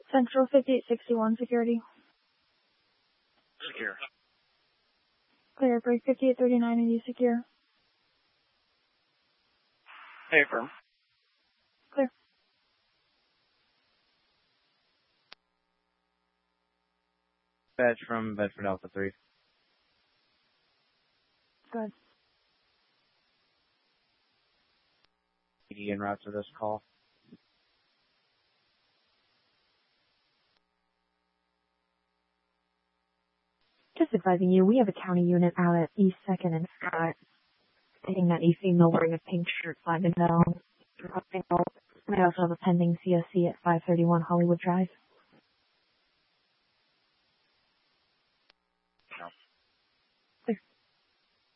Central 5861 security. Secure. Clear. Break 5839 and you secure. Hey, firm. Clear. Badge from Bedford Alpha 3. Go ahead. En route to this call. Just advising you, we have a county unit out at East 2nd and Scott, stating that a female wearing a pink shirt flagged and down. I also have a pending CSC at 531 Hollywood Drive.